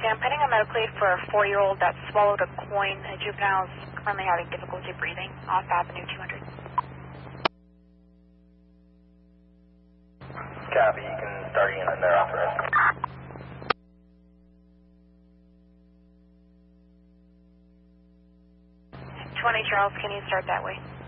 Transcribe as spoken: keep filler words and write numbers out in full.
Yeah, I'm pending a medical aid for a four-year-old that swallowed a coin. A juvenile is currently having difficulty breathing off Avenue two hundred. Copy, you can start in and they're authorized. twenty Charles, can you start that way?